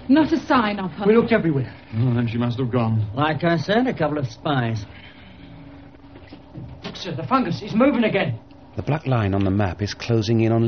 Not a sign of her. We looked everywhere. Oh, then she must have gone. Like I said, a couple of spies. Look, sir, the fungus is moving again. The black line on the map is closing in on